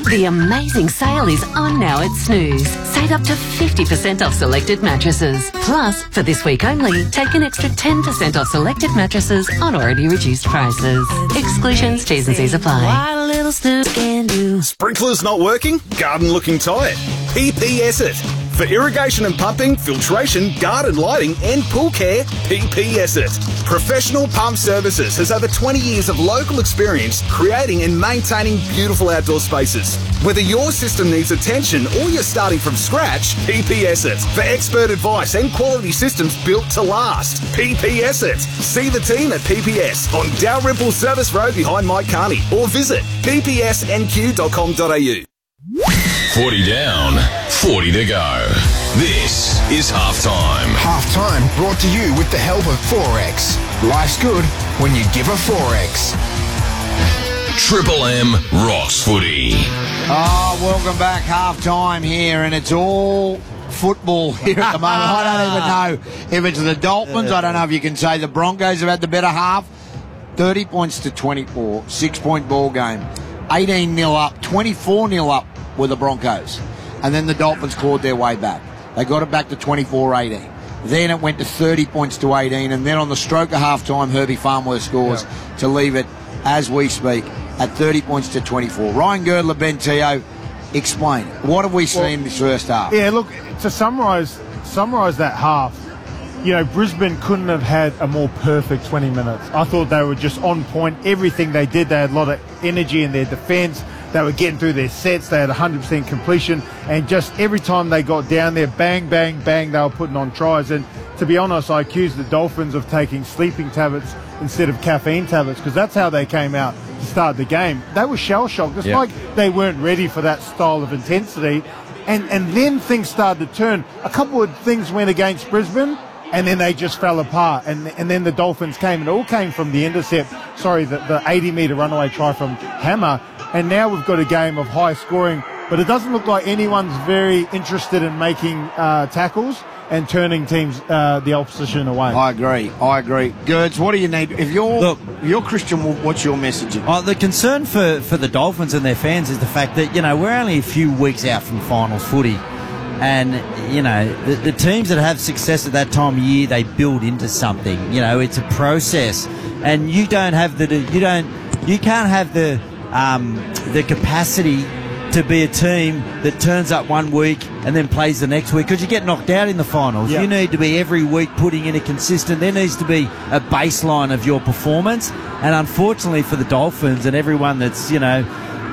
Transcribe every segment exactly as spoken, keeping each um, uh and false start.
The amazing sale is on now at Snooze. Save up to fifty percent off selected mattresses. Plus, for this week only, take an extra ten percent off selected mattresses on already reduced prices. Exclusions, T's and C's apply. What a little Snooze can do. Sprinklers not working? Garden looking tired? P P S it. For irrigation and pumping, filtration, garden lighting and pool care, P P S it. Professional Pump Services has over twenty years of local experience creating and maintaining beautiful outdoor spaces. Whether your system needs attention or you're starting from scratch, P P S it. For expert advice and quality systems built to last, P P S it. See the team at P P S on Dalrymple Service Road behind Mike Carney or visit p p s n q dot com dot a u. forty down, forty to go. This is Halftime. Halftime brought to you with the help of Forex. Life's good when you give a Forex. Triple M rocks footy. Oh, welcome back. Halftime here, and it's all football here at the moment. I don't even know if it's the Dolphins. I don't know if you can say the Broncos have had the better half. thirty points to twenty-four, six-point ball game. eighteen nil up, twenty-four nil up were the Broncos. And then the Dolphins clawed their way back. They got it back to twenty-four eighteen. Then it went to thirty points to eighteen. And then on the stroke of halftime, Herbie Farnworth scores yeah. to leave it, as we speak, at thirty points to twenty-four. Ryan Girdler, Ben Teo, explain. What have we seen well, in this first half? Yeah, look, to summarise summarise that half, you know, Brisbane couldn't have had a more perfect twenty minutes. I thought they were just on point. Everything they did, they had a lot of energy in their defence. They were getting through their sets. They had one hundred percent completion. And just every time they got down there, bang, bang, bang, they were putting on tries. And to be honest, I accused the Dolphins of taking sleeping tablets instead of caffeine tablets, because that's how they came out to start the game. They were shell-shocked. It's yeah. like they weren't ready for that style of intensity. And, and then things started to turn. A couple of things went against Brisbane, and then they just fell apart. And and then the Dolphins came. It all came from the intercept, sorry, the, the eighty-metre runaway try from Hammer. And now we've got a game of high scoring, but it doesn't look like anyone's very interested in making uh, tackles and turning teams, uh, the opposition away. I agree. I agree. Gerds, what do you need? If you're, Look, you're Christian, what's your messaging? Oh, the concern for, for the Dolphins and their fans is the fact that, you know, we're only a few weeks out from finals footy. And, you know, the, the teams that have success at that time of year, they build into something. You know, it's a process. And you don't have the, you don't, you can't have the, um, the capacity to be a team that turns up one week and then plays the next week, because you get knocked out in the finals. Yep. You need to be every week putting in a consistent, there needs to be a baseline of your performance. And unfortunately for the Dolphins and everyone that's, you know,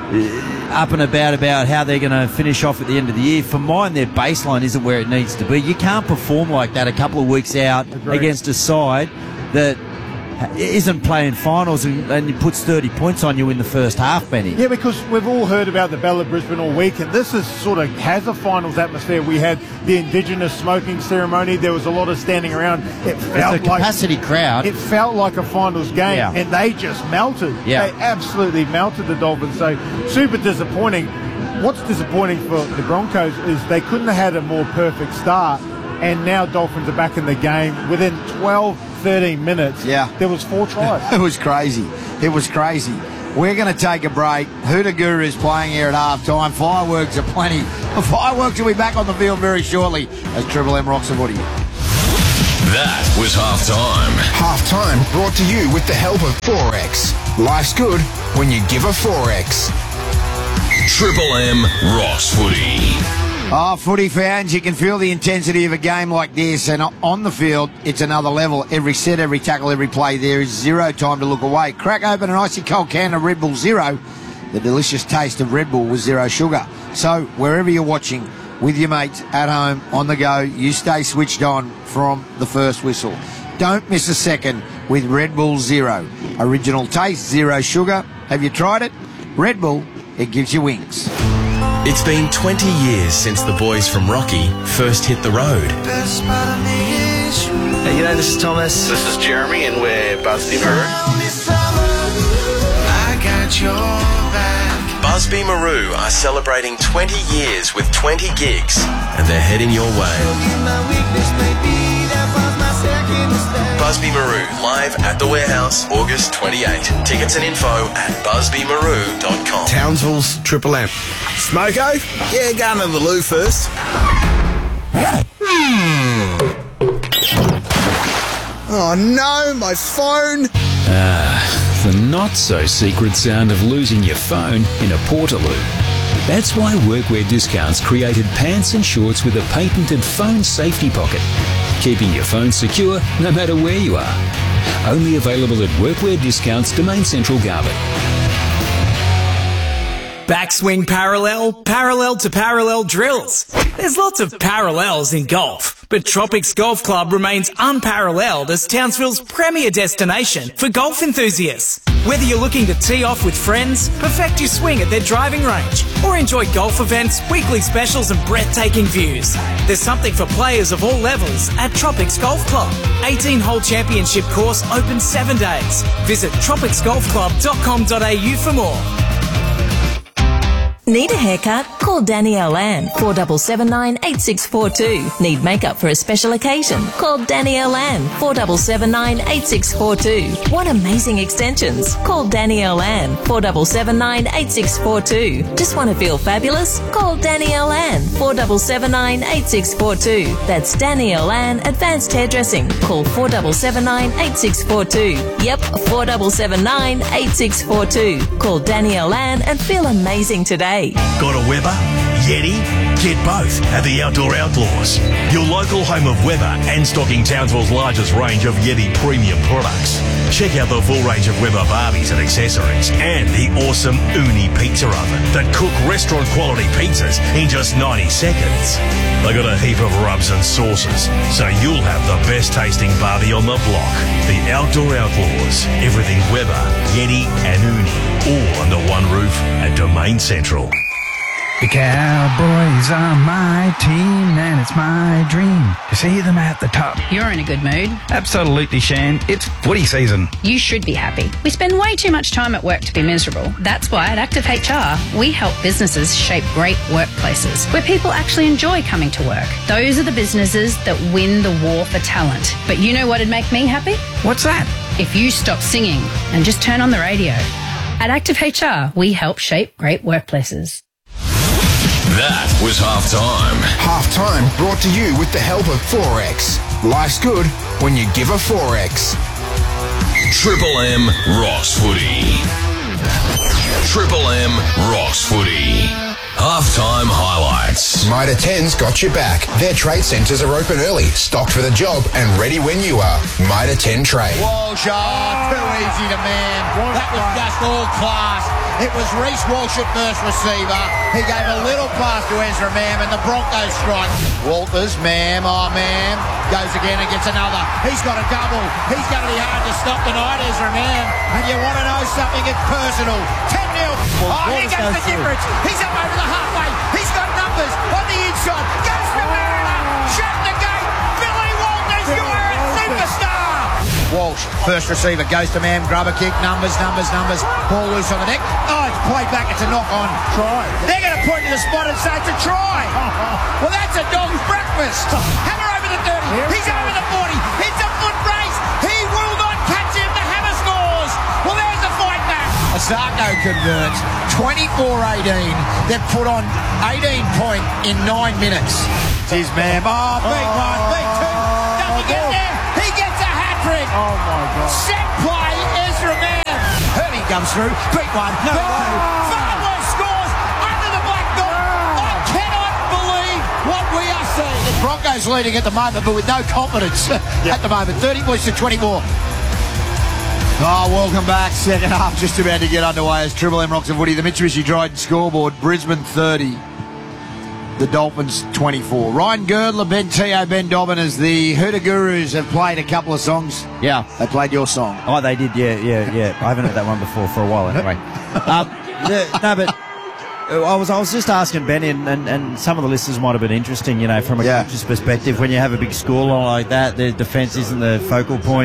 up and about about how they're going to finish off at the end of the year, for mine, their baseline isn't where it needs to be. You can't perform like that a couple of weeks out Agreed. Against a side that isn't playing finals and, and puts thirty points on you in the first half, Benny. Yeah, because we've all heard about the Bella Brisbane all week, and this is sort of has a finals atmosphere. We had the Indigenous smoking ceremony. There was a lot of standing around. It felt it's a capacity like, crowd. It felt like a finals game, yeah. and they just melted. Yeah. They absolutely melted the Dolphins. So super disappointing. What's disappointing for the Broncos is they couldn't have had a more perfect start, and now Dolphins are back in the game within twelve, thirteen minutes. Yeah. There was four tries. It was crazy. It was crazy. We're going to take a break. Huda Guru is playing here at half-time. Fireworks are plenty. Fireworks will be back on the field very shortly as Triple M rocks the footy. That was Halftime. Halftime brought to you with the help of Forex. Life's good when you give a Forex. Triple M rocks footy. Oh, footy fans, you can feel the intensity of a game like this, and on the field, it's another level. Every set, every tackle, every play, there is zero time to look away. Crack open an icy cold can of Red Bull Zero, the delicious taste of Red Bull with zero sugar. So, wherever you're watching, with your mates, at home, on the go, you stay switched on from the first whistle. Don't miss a second with Red Bull Zero. Original taste, zero sugar. Have you tried it? Red Bull, it gives you wings. It's been twenty years since the boys from Rocky first hit the road. Hey, you know, this is Thomas. This is Jeremy, and we're Busby Maru. I got your back. Busby Maru are celebrating twenty years with twenty gigs, and they're heading your way. Busby Maru, live at the Warehouse, August twenty-eighth. Tickets and info at busby maru dot com. Townsville's Triple M. Smoko? Yeah, go into the loo first. Oh no, my phone! Ah, the not-so-secret sound of losing your phone in a portaloo. That's why Workwear Discounts created pants and shorts with a patented phone safety pocket, keeping your phone secure no matter where you are. Only available at Workwear Discounts, Domain Central, Garbutt. Backswing parallel, parallel to parallel drills. There's lots of parallels in golf, but Tropics Golf Club remains unparalleled as Townsville's premier destination for golf enthusiasts. Whether you're looking to tee off with friends, perfect your swing at their driving range, or enjoy golf events, weekly specials and breathtaking views, there's something for players of all levels at Tropics Golf Club. eighteen-hole championship course open seven days. Visit tropics golf club dot com dot a u for more. Need a haircut? Call Danielle Ann, four seven seven nine, eight six four two. Need makeup for a special occasion? Call Danielle Ann, four seven seven nine, eight six four two. Want amazing extensions? Call Danielle Ann, four seven seven nine, eight six four two. Just want to feel fabulous? Call Danielle Ann, four seven seven nine, eight six four two. That's Danielle Ann Advanced Hairdressing. Call four seven seven nine, eight six four two. Yep, four seven seven nine, eight six four two. Call Danielle Ann and feel amazing today. Got a Weber? Yeti? Get both at the Outdoor Outlaws, your local home of Weber and stocking Townsville's largest range of Yeti premium products. Check out the full range of Weber Barbies and accessories and the awesome Uni pizza oven that cook restaurant quality pizzas in just ninety seconds. They got a heap of rubs and sauces, so you'll have the best tasting Barbie on the block. The Outdoor Outlaws, everything Weber, Yeti and Uni, all under one roof at Domain Central. The Cowboys are my team, and it's my dream to see them at the top. You're in a good mood. Absolutely, Shan. It's footy season. You should be happy. We spend way too much time at work to be miserable. That's why at Active H R, we help businesses shape great workplaces where people actually enjoy coming to work. Those are the businesses that win the war for talent. But you know what'd make me happy? What's that? If you stop singing and just turn on the radio. At Active H R, we help shape great workplaces. That was halftime. Halftime brought to you with the help of Forex. Life's good when you give a Forex. Triple M Rocks Footy. Triple M Rocks Footy. Halftime highlights. Mitre ten's got your back. Their trade centres are open early, stocked for the job, and ready when you are. Mitre ten Trade. Walsh, oh, too easy to man. That was just all class. It was Reece Walsh at first receiver. He gave a little pass to Ezra Mam, and the Broncos strike. Walters, Mam, oh, Mam, goes again and gets another. He's got a double. He's going to be hard to stop tonight, Ezra Mam. And you want to know something? It's personal. ten nil. Well, oh, here goes the through. difference. He's up over the halfway. He's got numbers on the inside. Goes to Mariner. Shut the gate. Billy Walters, you are a superstar. Walsh, first receiver, goes to Mam, grab a kick, numbers, numbers, numbers, ball loose on the neck. Oh, it's played back, it's a knock on. Try. They're going to point to the spot and say it's a try. Well, that's a dog's breakfast. Hammer over the thirty, he's over the forty, it's a foot race. He will not catch him, the Hammer scores. Well, there's the fight back. Asako converts, twenty-four eighteen. They've put on eighteen point in nine minutes. Here's Mam, oh, big one, big two. Does he get there? He gets a hat-trick. Oh, my God. Set play, Ezra Mam. Hurley comes through, big one, no, big two. Farnworth scores under the black dot. I cannot believe what we are seeing. The Broncos leading at the moment, but with no confidence at the moment. thirty points to twenty-four. Oh, welcome back. Second half just about to get underway as Triple M Rocks of Woody. The Mitsubishi Dryden scoreboard, Brisbane thirty. The Dolphins twenty-four. Ryan Girdler, Ben Teo, Ben Dobbin as the Huda Gurus have played a couple of songs. Yeah. They played your song. Oh, they did, yeah, yeah, yeah. I haven't heard that one before for a while anyway. um, the, no, but I was I was just asking Ben, and, and, and some of the listeners might have been interesting, you know, from a yeah. coach's perspective. When you have a big scoreline like that, the defence isn't the focal point.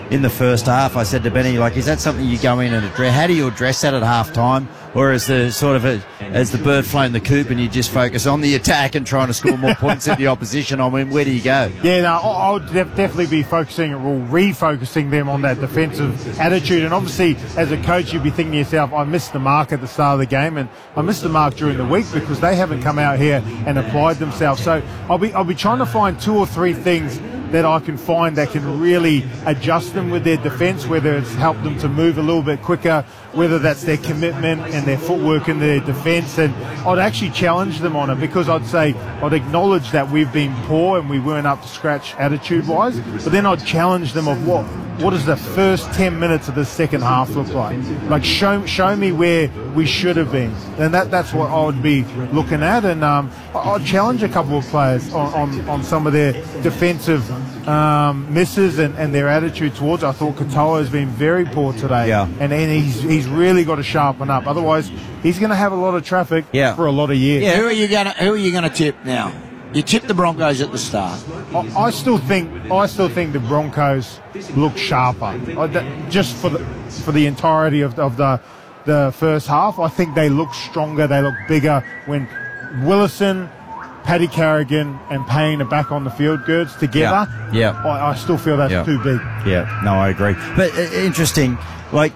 in the first half. I said to Benny, like, is that something you go in and address? How do you address that at half time? Or is the sort of a, as the bird flown the coop and you just focus on the attack and trying to score more points at the opposition? I mean, where do you go? Yeah, no, I would def- definitely be focusing or refocusing them on that defensive attitude. And obviously, as a coach, you'd be thinking to yourself, I missed the mark at the start of the game, and I missed the mark during the week because they haven't come out here and applied themselves. So I'll be I'll be trying to find two or three things that I can find that can really adjust them with their defence, whether it's help them to move a little bit quicker, whether that's their commitment and their footwork in their defence. And I'd actually challenge them on it, because I'd say I'd acknowledge that we've been poor and we weren't up to scratch attitude-wise, but then I'd challenge them of what what does the first ten minutes of the second half look like? Like, show show me where we should have been. And that that's what I would be looking at. And um, I'd challenge a couple of players on, on, on some of their defensive um, misses and, and their attitude towards. I thought Katoa has been very poor today. Yeah. And, and he's he's really got to sharpen up. Otherwise, he's going to have a lot of traffic yeah. for a lot of years. Yeah. Who are you going to Who are you going to tip now? You tipped the Broncos at the start. I, I still think I still think the Broncos look sharper. I, that, just for the for the entirety of, of the the first half, I think they look stronger. They look bigger when Willison, Paddy Carrigan, and Payne are back on the field, Gerds, together. Yeah. yeah. I, I still feel that's yeah. too big. Yeah. No, I agree. But uh, interesting, like.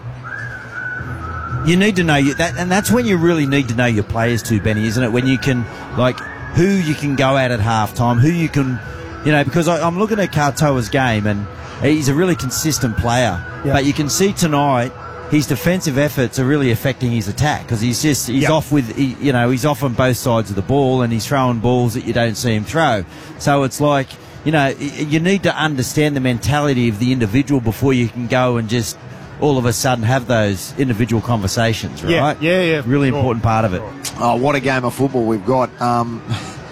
You need to know you, that, and that's when you really need to know your players too, Benny, isn't it? When you can, like, who you can go at at half time, who you can, you know, because I, I'm looking at Katoa's game and he's a really consistent player. Yeah. But you can see tonight his defensive efforts are really affecting his attack, because he's just, he's yep. off with, he, you know, he's off on both sides of the ball and he's throwing balls that you don't see him throw. So it's like, you know, you need to understand the mentality of the individual before you can go and just all of a sudden have those individual conversations, right? Yeah, yeah, yeah. Really sure. important part of it. Oh, what a game of football we've got. Um,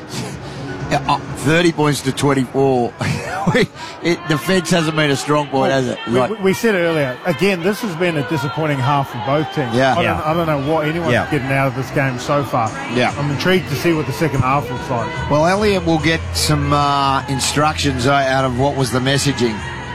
thirty points to twenty-four. it, defence hasn't been a strong point, has it? Right. We, we said earlier, again, this has been a disappointing half for both teams. Yeah. I, yeah. Don't, I don't know what anyone's yeah. getting out of this game so far. Yeah. I'm intrigued to see what the second half looks like. Well, Elliot will get some uh, instructions out of what was the messaging.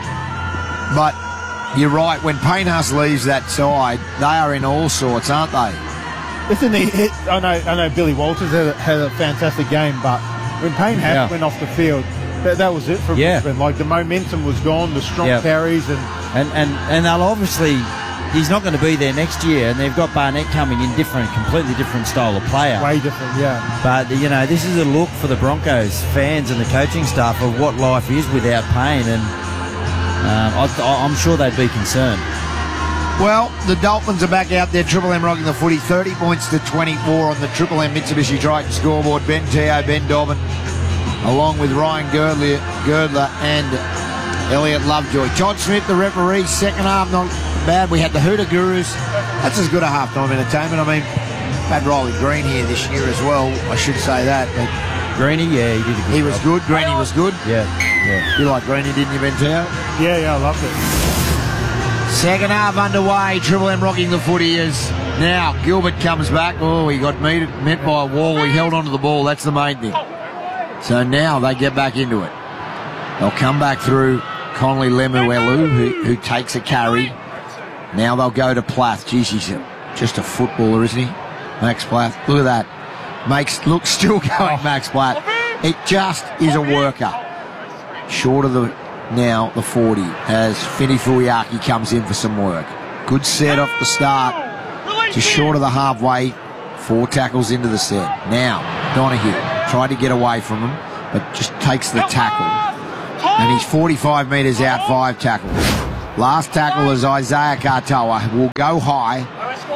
But you're right, when Payne-Haas leaves that side, they are in all sorts, aren't they? Isn't he? It, I know I know Billy Walters had a, had a fantastic game, but when Payne-Haas yeah. went off the field, that, that was it for yeah. Brisbane. Like, the momentum was gone, the strong yeah. carries. And, and, and, and they'll obviously, he's not going to be there next year, and they've got Barnett coming in different, completely different style of player. Way different, yeah. But, you know, this is a look for the Broncos fans and the coaching staff of what life is without Payne, and Um, I, I'm sure they'd be concerned. Well, the Dolphins are back out there. Triple M rocking the footy. thirty points to twenty-four on the Triple M Mitsubishi Triton scoreboard. Ben Teo, Ben Dobbin, along with Ryan Girdler, Girdler and Elliot Lovejoy. Todd Smith, the referee. Second half, not bad. We had the Hooter Gurus. That's as good a halftime entertainment. I mean, had Riley Green here this year as well. I should say that. But Greeny, yeah, he did a good He job. was good. Greeny was good. Yeah, yeah. You like Greeny, didn't you, Ben Teo? Yeah, yeah, I loved it. Second half underway. Triple M rocking the footy is now. Gilbert comes back. Oh, he got met, met by a wall. He held onto the ball. That's the main thing. So now they get back into it. They'll come back through Connolly Lemuelu, who, who takes a carry. Now they'll go to Plath. Geez, he's a, just a footballer, isn't he? Max Plath. Look at that. Makes look still going, Max Platt. It just is a worker. Short of the now the forty as Finny Fuiaki comes in for some work. Good set off the start. Just short of the halfway. Four tackles into the set. Now Donahue tried to get away from him, but just takes the tackle. And he's forty-five metres out, five tackles. Last tackle is Isaiah Katoa. Will go high.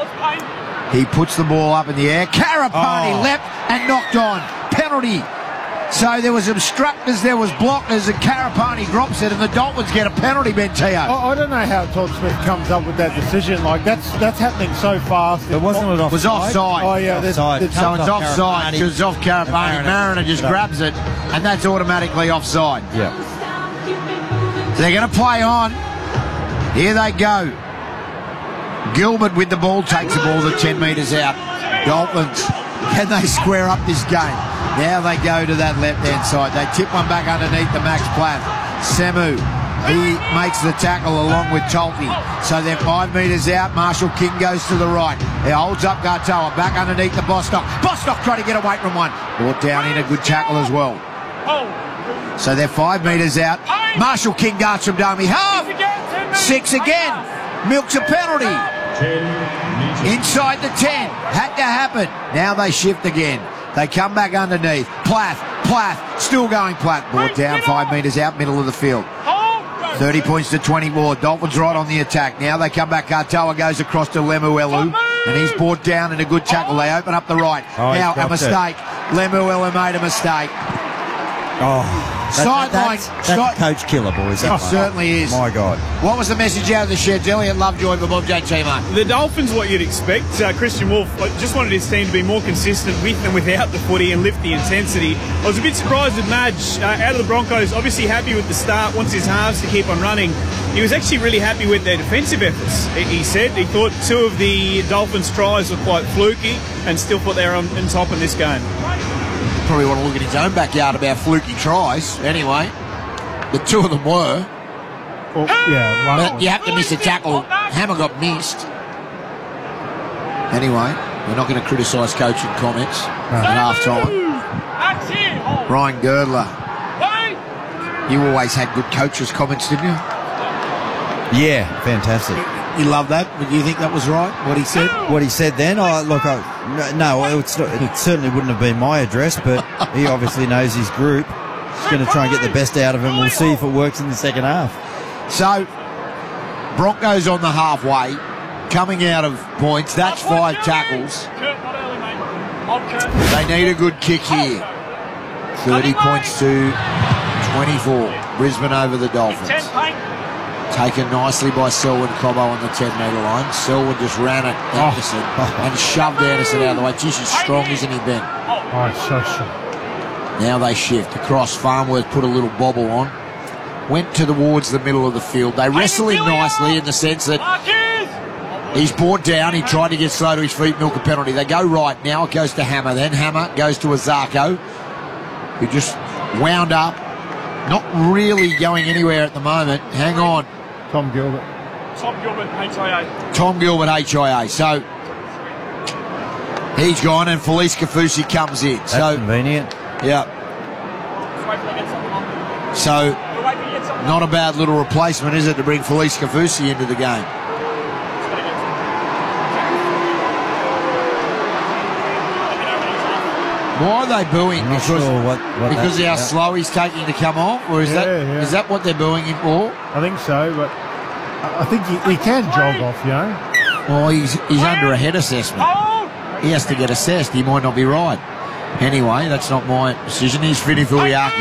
He puts the ball up in the air. Karapani oh. leapt and knocked on. Penalty. So there was obstructors, there was blockers, and Karapani drops it, and the Dolphins get a penalty, Ben Teo. I, I don't know how Todd Smith comes up with that decision. Like, that's that's happening so fast. It wasn't it offside? It was offside. Oh, yeah. There's, offside. there's So it's offside because it's off Karapani. Mariner, Mariner just yeah. grabs it, and that's automatically offside. Yeah. So they're going to play on. Here they go. Gilbert with the ball, takes the ball to ten metres out. Dolphins, can they square up this game? Now they go to that left-hand side. They tip one back underneath the Max Plath. Semu He makes the tackle along with Tolty. So they're five metres out. Marshall King goes to the right. He holds up Gartoa. Back underneath the Bostock. Bostock trying to get away from one. Brought down in a good tackle as well. So they're five metres out. Marshall King darts from dummy half. Six again. Milks a penalty. Inside the ten. Had to happen. Now they shift again. They come back underneath. Plath. Plath. Still going Plath. Brought down five metres out, middle of the field. thirty points to twenty-four. Dolphins right on the attack. Now they come back. Gartoa goes across to Lemuelu. And he's brought down in a good tackle. They open up the right. Oh, now a mistake. It. Lemuelu made a mistake. Oh, that, Sideline. that's, that's a coach killer, boys. It certainly is. My God. What was the message out of the sheds? Elliot Lovejoy for Bob J. T-Mart. The Dolphins, what you'd expect. Uh, Christian Wolf just wanted his team to be more consistent with and without the footy and lift the intensity. I was a bit surprised with Madge uh, out of the Broncos. Obviously happy with the start, wants his halves to keep on running. He was actually really happy with their defensive efforts. He said he thought two of the Dolphins' tries were quite fluky and still thought they were on, on top in this game. Probably want to look at his own backyard about fluky tries. Anyway, the two of them were. Well, yeah, one but you have to miss a tackle. Hammer got missed. Anyway, we're not going to criticise coaching comments no. at half time. Ryan Girdler. You always had good coaches' comments, didn't you? Yeah, fantastic. You love that? Would you think that was right, what he said? What he said then? Oh, look, I, no, it's not, it certainly wouldn't have been my address, but he obviously knows his group. He's going to try and get the best out of him. We'll see if it works in the second half. So, Broncos on the halfway, coming out of points. That's five tackles. They need a good kick here. thirty points to twenty-four. Brisbane over the Dolphins. Taken nicely by Selwyn Cobbo on the ten metre line. Selwyn just ran at Anderson oh. and shoved Anderson out of the way. Geez, he's strong, isn't he, Ben? Oh, it's so strong. Now they shift across. Farnworth put a little bobble on. Went towards the middle of the field. They wrestle him nicely in the sense that he's brought down. He tried to get slow to his feet, milk a penalty. They go right. Now it goes to Hammer. Then Hammer goes to Azarko, who just wound up. Not really going anywhere at the moment. Hang on. Tom Gilbert. Tom Gilbert, H I A. Tom Gilbert, H I A. So he's gone and Felice Kafusi comes in. That's so convenient. Yeah. So not a bad little replacement, is it, to bring Felice Kafusi into the game? Why are they booing? I'm not because sure what, what because of how yeah. slow he's taking to come off, or is yeah, that yeah. is that what they're booing him for? I think so, but I think he, he can jog off, you know. Well, he's he's under a head assessment. He has to get assessed. He might not be right. Anyway, that's not my decision. Here's Fini Fuiaki.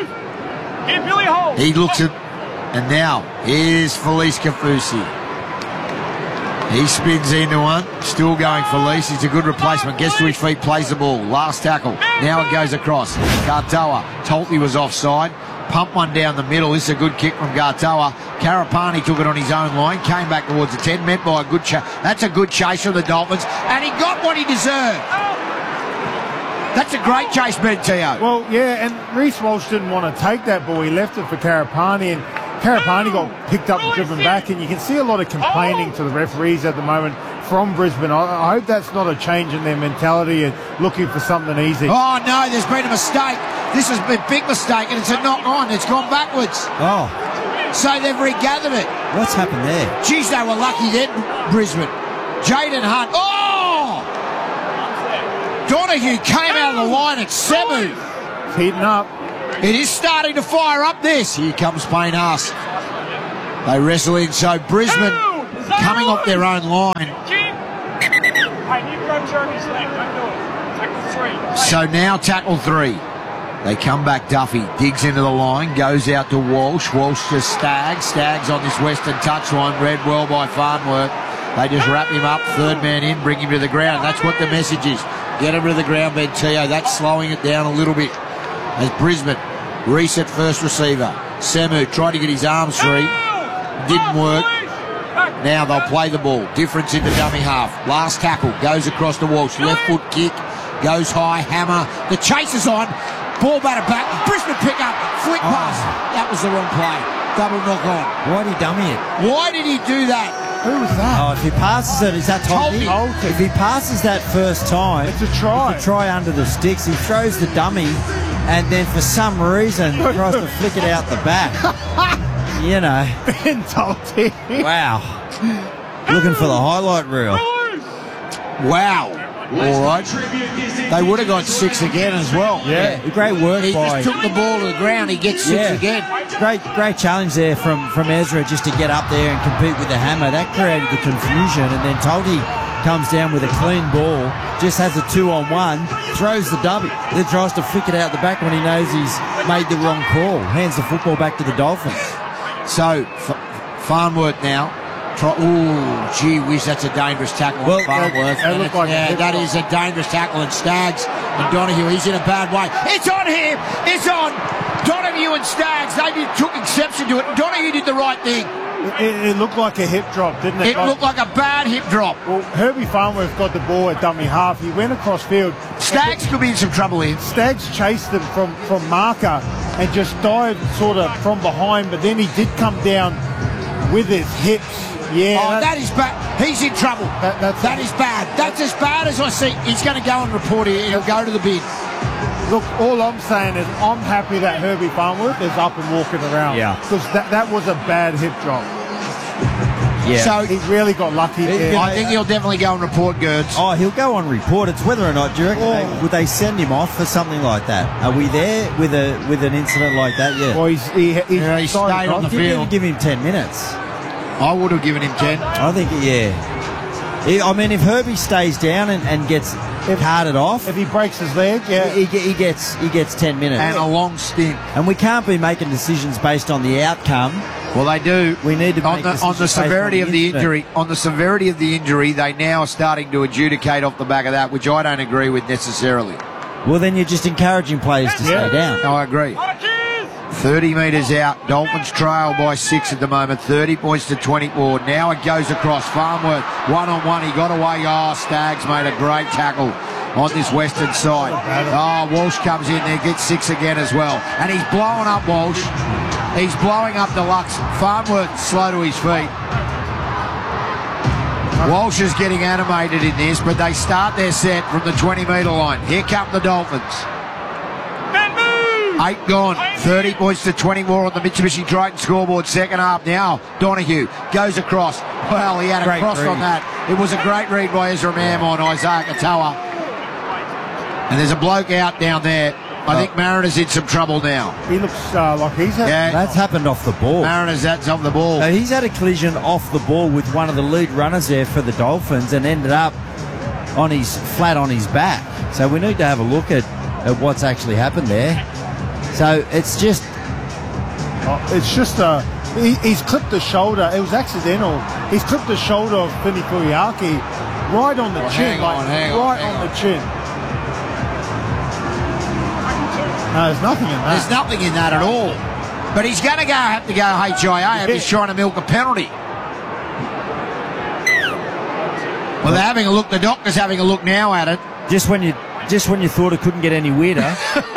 He looks at, and now here's Felice Kafusi. He spins into one, still going Felice. He's a good replacement. Gets to his feet, plays the ball. Last tackle. Now it goes across. Gartoa. Tolty was offside. Pump one down the middle. This is a good kick from Gartoa. Karapani took it on his own line. Came back towards the ten. Met by a good chase. That's a good chase from the Dolphins. And he got what he deserved. That's a great chase, Ben Teo. Well, yeah, and Reece Walsh didn't want to take that ball. He left it for Karapani, and Karapani got picked up and driven back, and you can see a lot of complaining to the referees at the moment from Brisbane. I, I hope that's not a change in their mentality and looking for something easy. Oh, no, there's been a mistake. This has been a big mistake, and it's a knock on. It's gone backwards. Oh. So they've regathered it. What's happened there? Geez, they were lucky then, Brisbane. Jaden Hunt. Oh! Donahue came out of the line at Semu. It's heating up. It is starting to fire up this. Here comes Payne Haas. They wrestle in, so Brisbane coming off their own line. So now tackle three. They come back, Duffy digs into the line, goes out to Walsh. Walsh to Staggs. Staggs on this western touchline, read well by Farnworth. They just wrap him up, third man in, bring him to the ground. That's what the message is. Get him to the ground, Ben Teo. That's slowing it down a little bit. As Brisbane reset first receiver. Semu tried to get his arms free. Didn't work. Now they'll play the ball. Difference in the dummy half. Last tackle. Goes across the Walsh. Left foot kick. Goes high. Hammer. The chase is on. Ball batted back. Brisbane pick up. Flick pass. That was the wrong play. Double knock on. Why'd he dummy it? Why did he do that? Who was that? Oh, if he passes it, is that Tolty? Tolty. If he passes that first time, It's a try. It's a try under the sticks. He throws the dummy, and then for some reason tries to flick it out the back. You know. Ben Tolty. Wow. Looking for the highlight reel. Wow. All right. They would have got six again as well. Yeah, great work He by. just took the ball to the ground. He gets six Yeah. again. Great, great challenge there from, from Ezra just to get up there and compete with the hammer. That created the confusion, and then Tolty comes down with a clean ball, just has a two on one, throws the W, then tries to flick it out the back when he knows he's made the wrong call. Hands the football back to the Dolphins. So, F- Farnworth now. Try, ooh, gee whiz, that's a dangerous tackle Well, on Farnworth. that looked like a yeah, hip that drop. is a dangerous tackle. And Staggs and Donahue, he's in a bad way. It's on him! It's on! Donahue and Staggs, they did, took exception to it. Donahue did the right thing. It, it looked like a hip drop, didn't it? It looked like a bad hip drop. Well, Herbie Farnworth got the ball at dummy half. He went across field. Staggs could be in some trouble here. Staggs chased him from, from marker and just dived sort of from behind, but then he did come down with his hips. Yeah. Oh, that is bad. He's in trouble. That, that's That is bad. That's as bad as I see. He's going to go and report it. He'll go to the bin. Look, all I'm saying is I'm happy that Herbie Farnworth is up and walking around. Yeah. Because that, that was a bad hip drop. Yeah. So He really got lucky there. I think he'll definitely go and report Gertz. Oh, he'll go on report. It's whether or not, do you reckon they, would they send him off for something like that? Are we there with a with an incident like that? Yeah. Well, he's, he, he's Yeah, he sorry, stayed on the Don. Give, field. give him ten minutes. I would have given him ten. I think, yeah. I I mean, if Herbie stays down and, and gets carted off, If he breaks his leg, yeah. he, he gets he gets ten minutes. And a long stint. And we can't be making decisions based on the outcome. Well, they do. We need to on make the, on decisions the based on severity the of the incident. injury. On the severity of the injury, they now are starting to adjudicate off the back of that, which I don't agree with necessarily. Well, then you're just encouraging players to Yeah. stay down. No, I agree. thirty metres out. Dolphins trail by six at the moment. thirty points to twenty-four. Now it goes across. Farnworth, one on one. He got away. Oh, Staggs made a great tackle on this western side. Oh, Walsh comes in there, gets six again as well. And he's blowing up Walsh. He's blowing up Deluxe. Farnworth slow to his feet. Walsh is getting animated in this, but they start their set from the twenty metre line. Here come the Dolphins. Eight gone. thirty points to twenty-four on the Mitsubishi Triton scoreboard. Second half now. Donahue goes across. Well, he had a Great cross read. on that. It was a great read by Ezra Mam on Isaac Katoa. And there's a bloke out down there. I think Mariner's in some trouble now. He looks uh, like he's had. Yeah, That's happened off the ball. Mariner's that's off the ball. So he's had a collision off the ball with one of the lead runners there for the Dolphins and ended up on his flat on his back. So we need to have a look at, at what's actually happened there. So it's just Oh, it's just a. He, he's clipped the shoulder. It was accidental. He's clipped the shoulder of Fini Fuyaki right on the Oh, chin. hang on, like, hang on, right hang on, on. the chin. No, there's nothing in that. There's nothing in that at all. But he's going to go have to go H I A if he's trying to milk a penalty. Well, they're having a look. The doctor's having a look now at it. just when you just when you thought it couldn't get any weirder.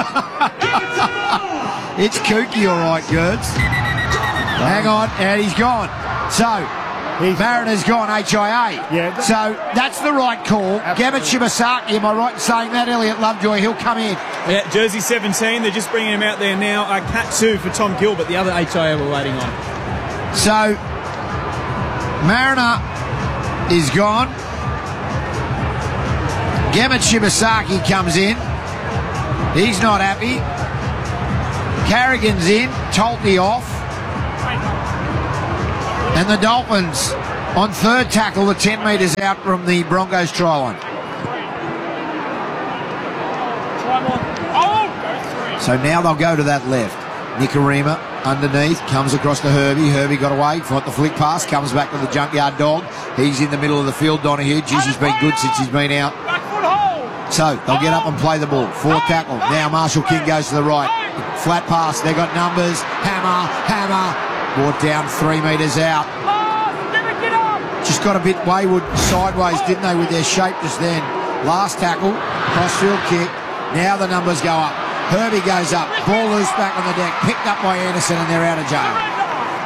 It's kooky, all right, Gertz. Hang on, and he's gone. So, Mariner's gone H I A. Yeah. So, that's the right call. Gabbett Shibasaki, am I right in saying that? Elliot Lovejoy, he'll come in. Yeah, jersey seventeen, they're just bringing him out there now. Uh, Katsu for Tom Gilbert, the other H I A we're waiting on. So, Mariner is gone. Gabbett Shibasaki comes in. He's not happy. Carrigan's in. Tolty off. And the Dolphins on third tackle, the ten metres out from the Broncos try line. So now they'll go to that left. Nicarima underneath, comes across to Herbie. Herbie got away, fought the flick pass, comes back to the junkyard dog. He's in the middle of the field, Donahue. Geez, he's been good since he's been out. So they'll get up and play the ball. Fourth tackle. Now Marshall King goes to the right. Flat pass. They've got numbers. Hammer, hammer. Brought down three metres out. Just got a bit wayward sideways, didn't they, with their shape just then. Last tackle. Crossfield kick. Now the numbers go up. Herbie goes up. Ball loose back on the deck. Picked up by Anderson and they're out of jail.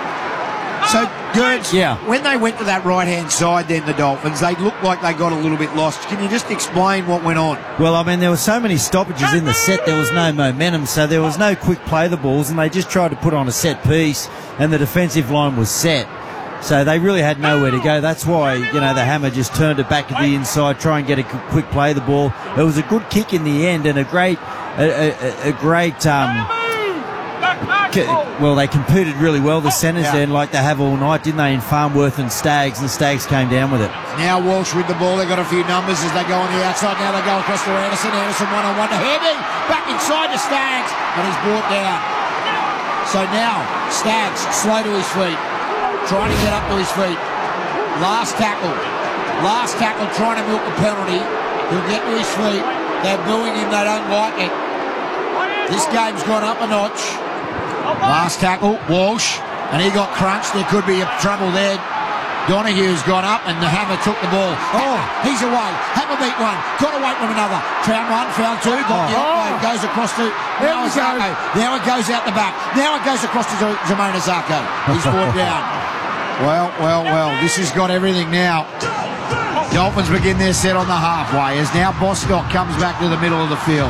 So, Gertz, Yeah. when they went to that right-hand side then, the Dolphins, they looked like they got a little bit lost. Can you just explain what went on? Well, I mean, there were so many stoppages in the set, there was no momentum, so there was no quick play the balls, and they just tried to put on a set piece, and the defensive line was set. So they really had nowhere to go. That's why, you know, the Hammer just turned it back to the inside, try and get a quick play the ball. It was a good kick in the end and a great, a, a, a great, um, well, they competed really well, the centres Yeah. then, like they have all night, didn't they, in Farnworth and Staggs, and Staggs came down with it. Now Walsh with the ball. They've got a few numbers as they go on the outside. Now they go across to Anderson. Anderson one-on-one to Heavy. Back inside to Staggs, and he's brought down. So now Staggs slow to his feet, trying to get up to his feet. Last tackle. Last tackle, trying to milk the penalty. He'll get to his feet. They're booing him. They don't like it. This game's gone up a notch. Last tackle, Walsh, and he got crunched. There could be a trouble there. Donohue's gone up, and the Hammer took the ball. Oh, he's away. Hammer beat one. Got away from another. Found one, found two. Got the offload. Goes across to now Zarko. Now it goes out the back. Now it goes across to Jermaine Zarko. He's brought down. Well, well, well. This has got everything now. Dolphins begin their set on the halfway as now Bostock comes back to the middle of the field.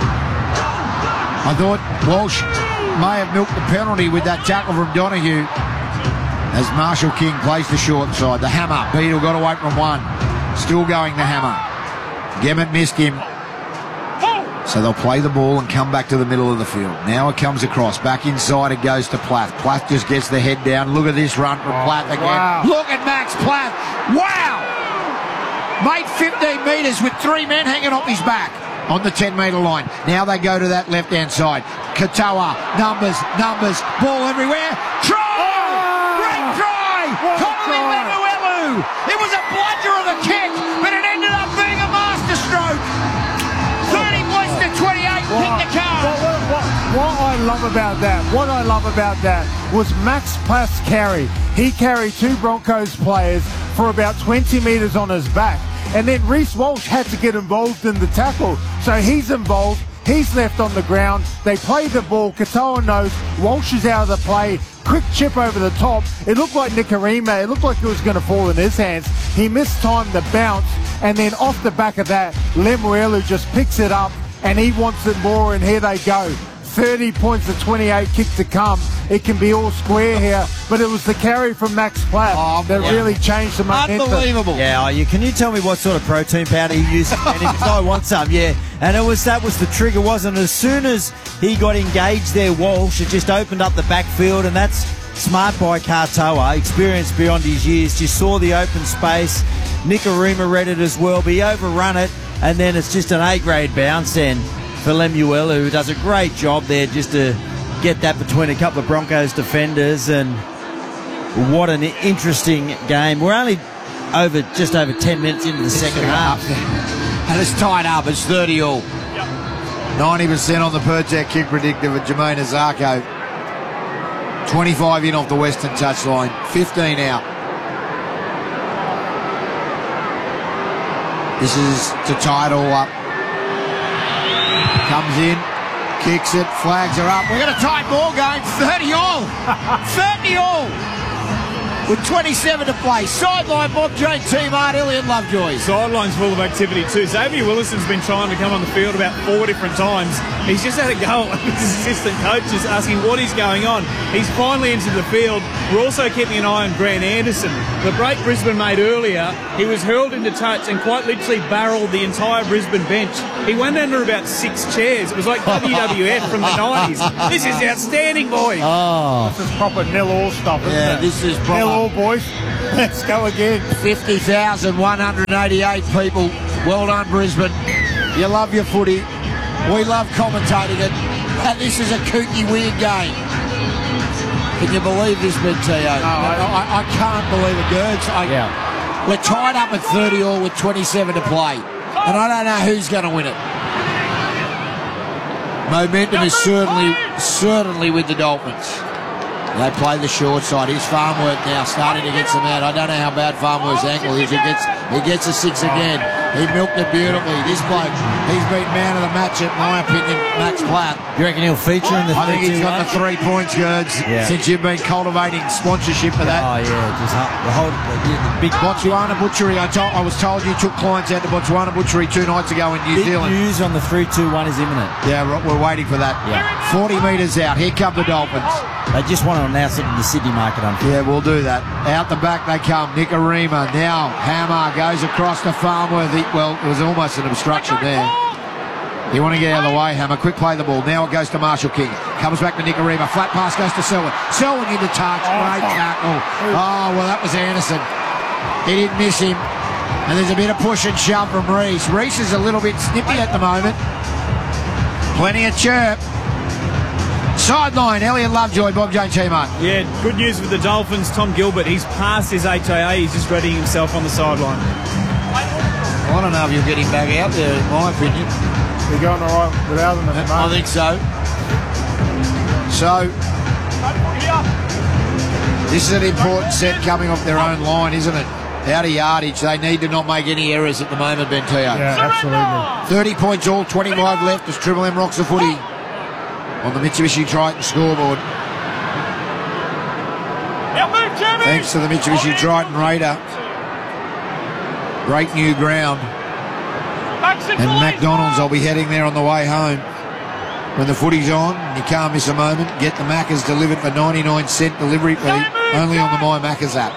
I thought Walsh may have milked the penalty with that tackle from Donohue as Marshall King plays the short side. The Hammer, Beadle got away from one. Still going the Hammer. Gemmett missed him. So they'll play the ball and come back to the middle of the field. Now it comes across. Back inside it goes to Plath. Plath just gets the head down. Look at this run from Plath again. wow. Look at Max Plath. Wow! Made fifteen metres with three men hanging off his back on the ten metre line. Now they go to that left-hand side. Katoa, numbers, numbers, ball everywhere. Try! Oh! Great try! Connolly Manuelu! It was a bludger of a kick, but it ended up being a masterstroke. thirty points to twenty-eight, Wow. pick the car. What, what, what, what I love about that, what I love about that was Max Plath's carry. He carried two Broncos players for about twenty metres on his back. And then Reece Walsh had to get involved in the tackle. So he's involved. He's left on the ground. They play the ball. Katoa knows Walsh is out of the play. Quick chip over the top. It looked like Nikarima. It looked like it was going to fall in his hands. He missed time to bounce. And then off the back of that, Lemuelu just picks it up and he wants it more. And here they go. thirty points to twenty-eight, kick to come. It can be all square here, but it was the carry from Max Plath Oh, that yeah. really changed the momentum. Unbelievable. Yeah, oh, you, can you tell me what sort of protein powder he used? And if I want some, yeah. And it was that was the trigger, wasn't it? As soon as he got engaged there, Walsh, it just opened up the backfield, and that's smart by Katoa, experienced beyond his years. Just saw the open space. Nikarima read it as well, but he overrun it, and then it's just an A-grade bounce then for Lemuelu, who does a great job there just to get that between a couple of Broncos defenders. And what an interesting game. We're only over just over ten minutes into the second half. And it's tied up. It's thirty all. ninety percent on the per-check kick predictor for Jermaine Zarko. twenty-five in off the western touchline. fifteen out. This is to tie it all up. Comes in, kicks it, flags are up. We're going to tie it ball game. thirty all. thirty all. With twenty-seven to play. Sideline, Bob Jane, Team Art, Elliot Lovejoy. Sideline's full of activity too. Xavier Willison's been trying to come on the field about four different times. He's just had a go at his assistant coach, just asking what is going on. He's finally entered the field. We're also keeping an eye on Grant Anderson. The break Brisbane made earlier, he was hurled into touch and quite literally barreled the entire Brisbane bench. He went under about six chairs. It was like W W F from the nineties. This is outstanding, boys. Oh. This is proper nil-all stuff, isn't Yeah, it? this is proper. Nil-all, boys. Let's go again. fifty thousand one hundred eighty-eight people. Well done, Brisbane. You love your footy. We love commentating it. And this is a kooky, weird game. Can you believe this, Big T O? No, I, I, I can't believe it, Gerds. I, Yeah. We're tied up at thirty all with twenty-seven to play. And I don't know who's going to win it. Momentum is certainly, certainly with the Dolphins. They play the short side. Here's Farnworth now starting to get some out. I don't know how bad Farnworth's ankle is. He gets he gets a six again. He milked it beautifully. This bloke, he's been man of the match, in my opinion, Max Platt. You reckon he'll feature in the I think he's got the three points, Gerds, Yeah. since you've been cultivating sponsorship for that. Oh, yeah, just hu- the whole the, the big Botswana Butchery. I, told, I was told you took clients out to Botswana Butchery two nights ago in New big Zealand. news on the three two one is imminent. Yeah, we're- we're waiting for that. Yeah. forty metres out. Here come the Dolphins. They just want to announce it in the Sydney market, unfortunately. Yeah, we'll do that. Out the back they come. Nicarima. Now Hammer goes across to Farmworthy. Well, it was almost an obstruction there. You want to get out of the way, Hammer. Quick play the ball. Now it goes to Marshall King. Comes back to Nicarima. Flat pass goes to Selwyn. Selwyn into touch. Great tackle. Oh, well, that was Anderson. He didn't miss him. And there's a bit of push and shove from Reese. Reese is a little bit snippy at the moment. Plenty of chirp. Sideline, Elliot Lovejoy, Bob Jane T-Mark. Yeah, good news with the Dolphins. Tom Gilbert, he's passed his H I A. He's just readying himself on the sideline. I don't know if you'll get him back out there, in my opinion. They're going all right without them at the I moment. think so. So, this is an important set coming off their own line, isn't it? Out of yardage, they need to not make any errors at the moment, Ben Teo. Yeah, absolutely. thirty points all, twenty-five left as Triple M rocks the footy on the Mitsubishi Triton scoreboard. Thanks to the Mitsubishi Triton Raider. Great new ground. And McDonald's, I'll be heading there on the way home. When the footy's on, you can't miss a moment. Get the Maccas delivered for ninety-nine cent delivery fee, only on the My Maccas app.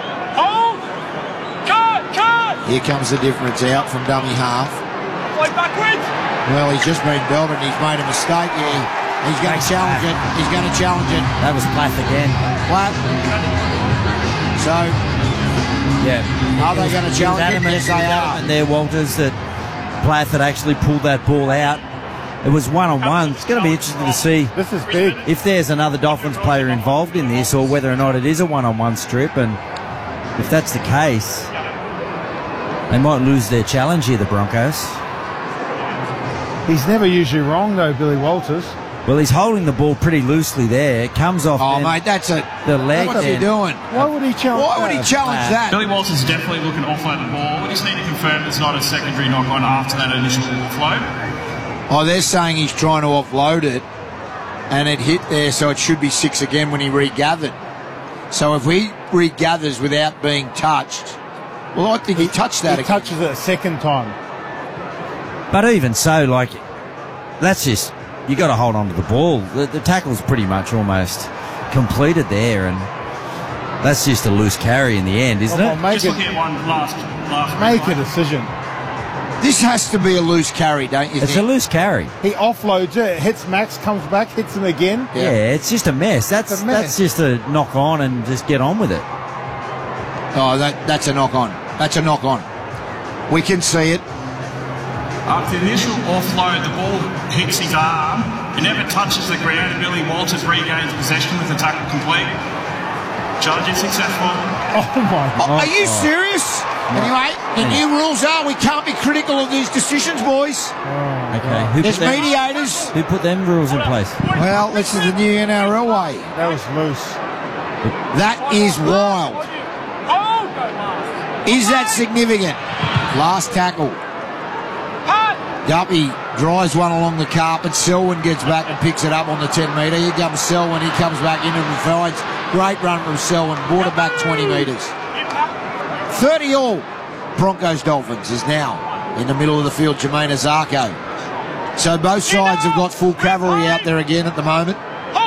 Here comes the difference out from dummy half. Well, he's just been belted and he's made a mistake here. He's going to challenge it. He's going to challenge it. That was Plath again. Plath. So, Yeah. are they going to challenge it? Adamant, Yes, they are. And there, Walters, that Plath had actually pulled that ball out. It was one-on-one. It's going to be interesting to see This is big. if there's another Dolphins player involved in this or whether or not it is a one-on-one strip. And if that's the case, they might lose their challenge here, the Broncos. He's never usually wrong, though, Billy Walters. Well, he's holding the ball pretty loosely there. It comes off Oh, then mate, that's a... the leg. What's he then. doing? Why would he challenge Why would he that? challenge that? Billy Walters is definitely looking to offload the ball. We just need to confirm there's not a secondary knock on after that initial offload. Oh, they're saying he's trying to offload it, and it hit there, so it should be six again when he regathered. So if he regathers without being touched, well, I think he, touched that He again. touches it a second time. But even so, like, that's just, you got to hold on to the ball. The, the tackle's pretty much almost completed there, and that's just a loose carry in the end, isn't Well, it? make Just it, looking at one last, last make a replay. decision. This has to be a loose carry, don't you It's a think? loose carry. He offloads it, hits Max, comes back, hits him again. Yeah, it's just a mess. That's It's a mess. that's just a knock on and just get on with it. Oh, that, that's a knock on. That's a knock on. We can see it. After the initial offload, the ball hits his arm. It never touches the ground, and Billy Walters regains possession with the tackle complete. Challenge is successful. Oh, my Oh, God. are you serious? Anyway, the new rules are we can't be critical of these decisions, boys. Okay, who There's put, them, mediators. who put them rules in place? Well, this is the new N R L way. That was loose. That is wild. Is that significant? Last tackle. Guppy drives one along the carpet. Selwyn gets back and picks it up on the ten metre. Here comes Selwyn. He comes back in and provides. Great run from Selwyn. Brought it back twenty metres. thirty all. Broncos Dolphins is now in the middle of the field. Jermaine Azarko. So both sides have got full cavalry out there again at the moment.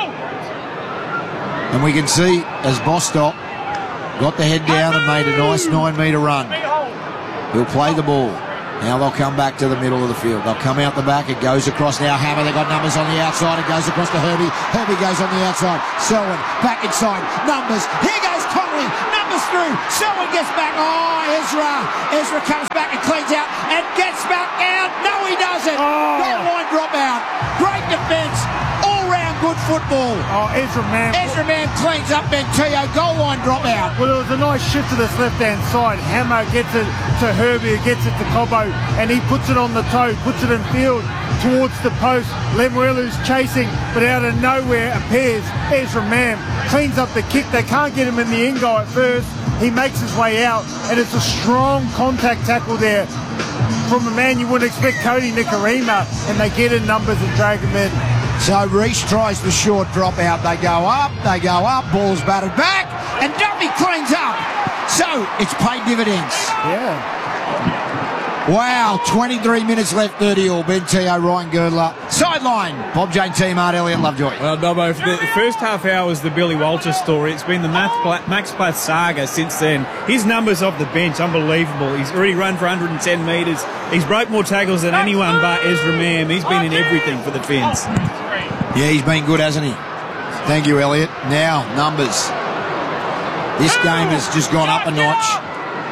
And we can see as Bostock got the head down and made a nice nine metre run. He'll play the ball. Now they'll come back to the middle of the field. They'll come out the back. It goes across now. Hammer, they've got numbers on the outside. It goes across to Herbie. Herbie goes on the outside. Selwyn back inside. Numbers. Here goes Connolly. Numbers through. Selwyn gets back. Oh, Ezra. Ezra comes back and cleans out and gets back out. No, he doesn't. Oh. Goal line drop out. Great defence. All round good football. Oh, Ezra Mann. Ezra Mann cleans up Bentio. Goal line drop out. Well, it was a nice shift to this left-hand side. Hammer gets it to Herbie, who gets it to Cobbo, and he puts it on the toe, puts it in field towards the post. Lemuelu's chasing, but out of nowhere appears Ezra Mann. Cleans up the kick. They can't get him in the end goal at first. He makes his way out, and it's a strong contact tackle there from a man you wouldn't expect, Cody Nikorima, and they get in numbers and drag him in. So Reece tries the short drop out. They go up, they go up, ball's batted back, and Duffy cleans up. So it's paid dividends. Yeah. Wow, twenty-three minutes left, thirty all. Ben Teo, Ryan Girdler. Sideline, Bob Jane T. Mart, Elliot Lovejoy. Well, Dobbo, for the first half hour was the Billy Walters story. It's been the Max Plath saga since then. His numbers off the bench, unbelievable. He's already run for one hundred ten metres. He's broke more tackles than anyone but Ezra Mam. He's been in everything for the Finns. Yeah, he's been good, hasn't he? Thank you, Elliot. Now, numbers. This game has just gone up a notch.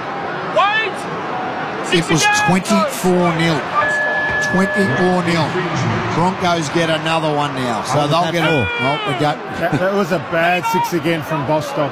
It was twenty-four nil. twenty-four nil. Broncos get another one now. So they'll get a... Oh, we got... that, that was a bad six again from Bostock.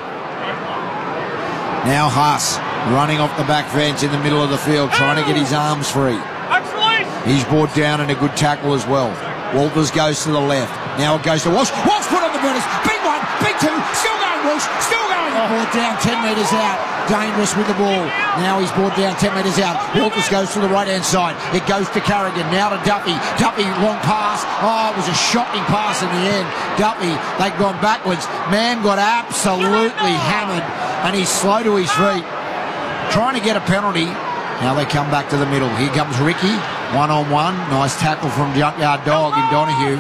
Now Haas running off the back fence in the middle of the field, trying to get his arms free. He's brought down in a good tackle as well. Walters goes to the left. Now it goes to Walsh. Walsh put on the burners. Big one, big two. Still going, Walsh. Still going. Brought down ten metres out. Dangerous with the ball. Now he's brought down ten metres out. Walters goes to the right-hand side. It goes to Carrigan. Now to Duffy. Duffy, long pass. Oh, it was a shocking pass in the end. Duffy, they've gone backwards. Man got absolutely hammered, and he's slow to his feet. Trying to get a penalty. Now they come back to the middle. Here comes Ricky. One-on-one. Nice tackle from Junkyard Dog in Donahue.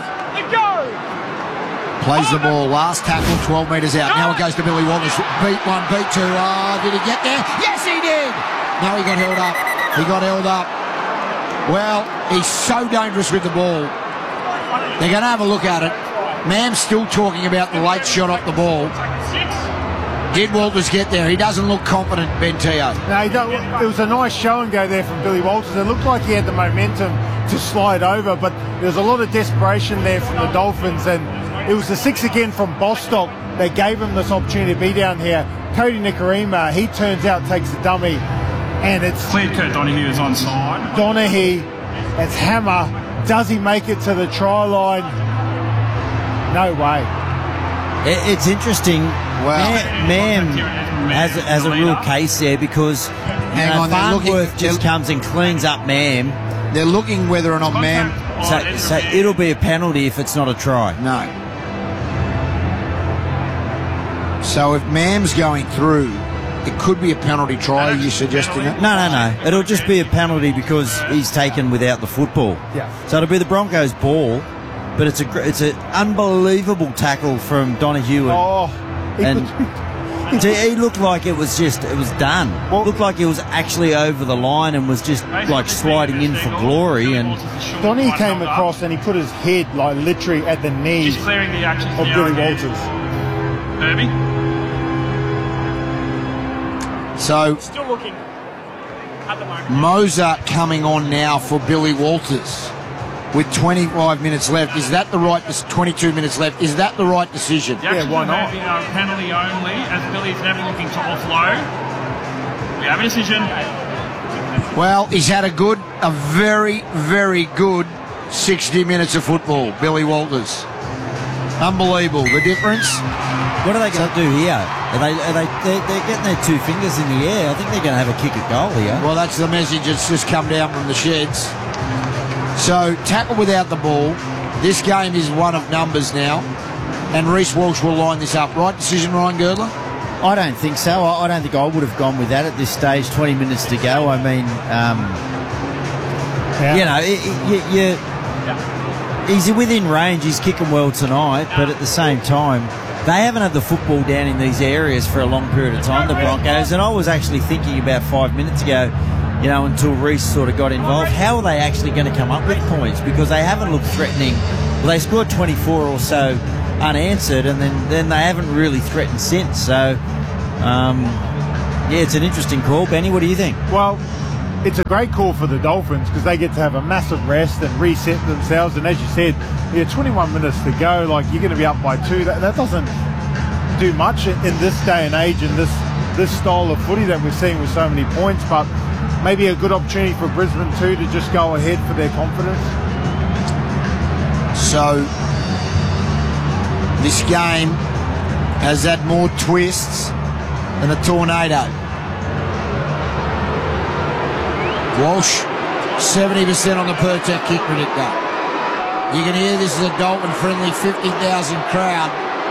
Plays the ball. Last tackle, twelve metres out. Now it goes to Billy Walters. Beat one, beat two. Oh, did he get there? Yes, he did. No, he got held up. He got held up. Well, he's so dangerous with the ball. They're going to have a look at it. Mam's still talking about the late shot off the ball. Did Walters get there? He doesn't look confident, Ben Teo. No, he don't. It was a nice show and go there from Billy Walters. It looked like he had the momentum to slide over, but there was a lot of desperation there from the Dolphins, and it was the six again from Bostock that gave him this opportunity to be down here. Cody Nikorima, he turns out takes the dummy, and it's cleared. Kurt Donahue is onside. Donahue, it's hammer. Does he make it to the try line? No way. It's interesting. Wow. Mam has, has a real case there because Hang know, on, they're Farnworth looking, just comes and cleans up Mam. They're looking whether or not Mam... So, so it'll be a penalty if it's not a try. No. So if Mam's going through, it could be a penalty try. Are you suggesting it? No, no, no. It'll just be a penalty because he's taken without the football. Yeah. So it'll be the Broncos' ball, but it's a it's an unbelievable tackle from Donahue. And, oh, and he looked like it was just it was done. Well, looked like it was actually over the line and was just like sliding in for glory. And Donnie came across and he put his head like literally at the knee Just clearing the action of Billy Walters. Herbie. So Still looking at the moment. Moser coming on now for Billy Walters with twenty-five minutes left. Is that the right? twenty-two minutes left. Is that the right decision? Yeah, why not? A penalty only, as Billy's never looking to offload. We have a decision. Well, he's had a good, a very, very good sixty minutes of football, Billy Walters. Unbelievable. The difference. What are they going to do here? Are they? Are they? They're, they're getting their two fingers in the air. I think they're going to have a kick at goal here. Well, that's the message that's just come down from the sheds. So, tackle without the ball. This game is one of numbers now. And Reece Walsh will line this up. Right decision, Ryan Girdler? I don't think so. I, I don't think I would have gone with that at this stage. twenty minutes to go. I mean, um, yeah. you know, it, it, you, you, he's within range. He's kicking well tonight. But at the same time, they haven't had the football down in these areas for a long period of time, the Broncos. And I was actually thinking about five minutes ago, you know, until Reece sort of got involved, how are they actually going to come up with points? Because they haven't looked threatening. Well, they scored twenty-four or so unanswered, and then, then they haven't really threatened since. So, um, yeah, it's an interesting call. Benny, what do you think? Well, it's a great call for the Dolphins because they get to have a massive rest and reset themselves. And as you said, yeah, twenty-one minutes to go, like you're going to be up by two. That, that doesn't do much in, in this day and age and this, this style of footy that we're seeing with so many points. But maybe a good opportunity for Brisbane too to just go ahead for their confidence. So this game has had more twists than a tornado. Walsh seventy percent on the Pertek kick predictor. You can hear this is a Dolphin-friendly fifty thousand crowd.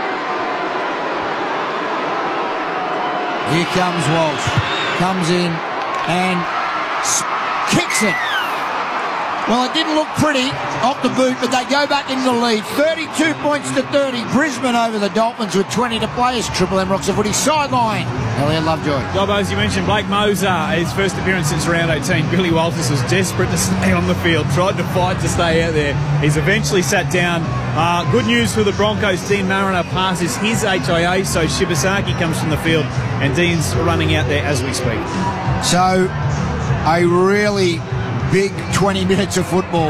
Here comes Walsh. Comes in and kicks it. Well, it didn't look pretty off the boot, but they go back in the lead. thirty-two points to thirty. Brisbane over the Dolphins with twenty to play as Triple M rocks the footy sideline. Elliot Lovejoy. Dobbo, as you mentioned, Blake Moser, his first appearance since round eighteen. Billy Walters was desperate to stay on the field, tried to fight to stay out there. He's eventually sat down. Uh, good news for the Broncos. Dean Mariner passes his H I A, so Shibasaki comes from the field, and Dean's running out there as we speak. So, a really big twenty minutes of football.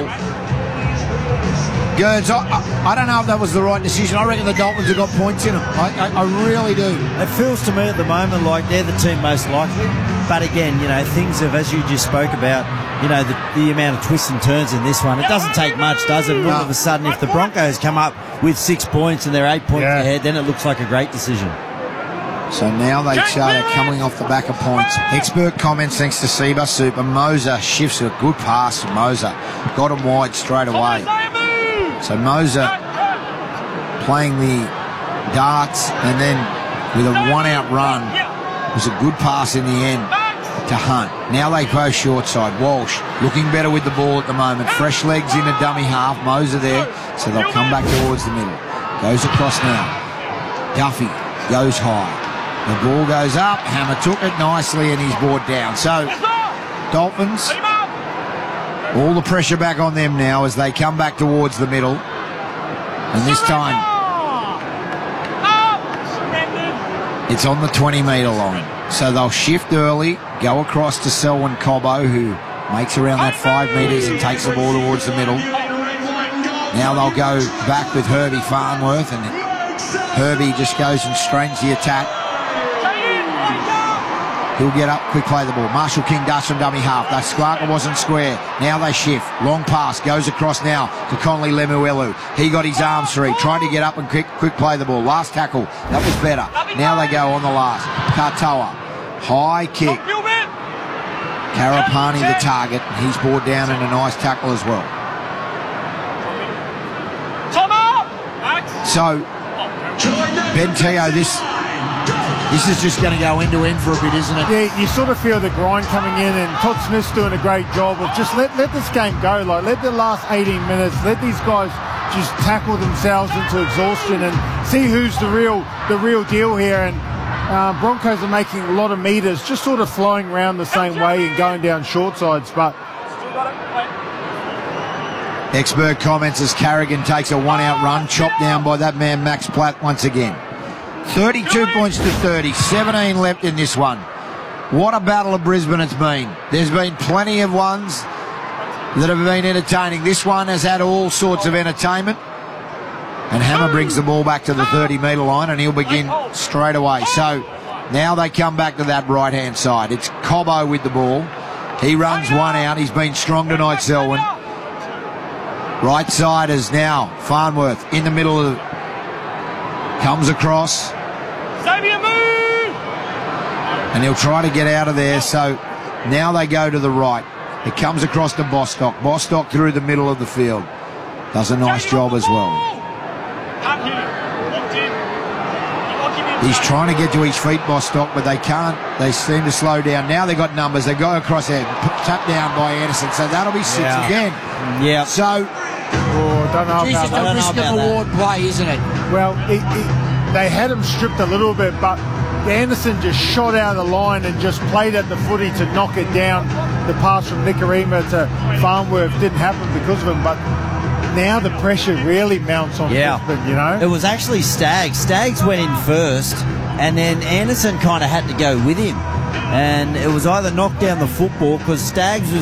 Gerds, I, I, I don't know if that was the right decision. I reckon the Dolphins have got points in them. I, I, I really do. It feels to me at the moment like they're the team most likely. But again, you know, things have, as you just spoke about, you know, the, the amount of twists and turns in this one. It doesn't take much, does it? And all of a sudden, if the Broncos come up with six points and they're eight points yeah. ahead, then it looks like a great decision. So now they start coming off the back of points. Expert comments thanks to Seba Super. Moser shifts a good pass to Moser. Got him wide straight away. So Moser playing the darts and then with a one-out run. It was a good pass in the end to Hunt. Now they go short side. Walsh looking better with the ball at the moment. Fresh legs in a dummy half. Moser there. So they'll come back towards the middle. Goes across now. Duffy goes high. The ball goes up. Hammer took it nicely and he's brought down. So, Dolphins, all the pressure back on them now as they come back towards the middle. And this time, it's on the twenty metre line. So they'll shift early, go across to Selwyn Cobbo, who makes around that five metres and takes the ball towards the middle. Now they'll go back with Herbie Farnworth, and Herbie just goes and strains the attack. He'll get up, quick play the ball. Marshall King darts from dummy half. That Squarker wasn't square. Now they shift. Long pass. Goes across now to Conley Lemuelu. He got his arms free. Trying to get up and quick, quick play the ball. Last tackle. That was better. Now they go on the last. Katoa. High kick. Karapani the target. He's brought down in a nice tackle as well. So, Ben Teo, this... This is just going to go end-to-end for a bit, isn't it? Yeah, you sort of feel the grind coming in, and Todd Smith's doing a great job of just let, let this game go. Like, let the last eighteen minutes, let these guys just tackle themselves into exhaustion and see who's the real the real deal here. And uh, Broncos are making a lot of metres, just sort of flowing around the same way and going down short sides, but... Expert comments as Carrigan takes a one-out run, chopped down by that man Max Platt once again. thirty-two points to thirty, seventeen left in this one. What a battle of Brisbane it's been. There's been plenty of ones that have been entertaining. This one has had all sorts of entertainment. And Hammer brings the ball back to the thirty metre line and he'll begin straight away. So now they come back to that right-hand side. It's Cobbo with the ball. He runs one out. He's been strong tonight, Selwyn. Right side is now Farnworth in the middle of the... Comes across. And he'll try to get out of there. So now they go to the right. It comes across to Bostock. Bostock through the middle of the field. Does a nice job as well. He's trying to get to his feet, Bostock, but they can't. They seem to slow down. Now they've got numbers. They go across there. Tap down by Anderson. So that'll be six yeah. again. Yeah. So... Oh, don't know geez, about it's a risk and reward play, isn't it? Well, it, it, they had him stripped a little bit, but Anderson just shot out of the line and just played at the footy to knock it down. The pass from Nicarima to Farnworth didn't happen because of him, but now the pressure really mounts on yeah. Brisbane, you know? It was actually Staggs. Staggs went in first, and then Anderson kind of had to go with him. And it was either knock down the football because Staggs was